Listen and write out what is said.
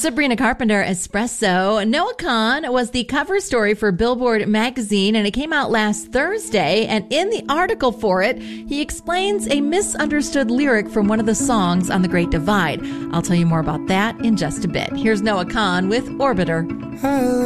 Sabrina Carpenter, Espresso. Noah Kahan was the cover story for Billboard magazine, and it came out last Thursday. And in the article for it, he explains a misunderstood lyric from one of the songs on The Great Divide. I'll tell you more about that in just a bit. Here's Noah Kahan with Orbiter.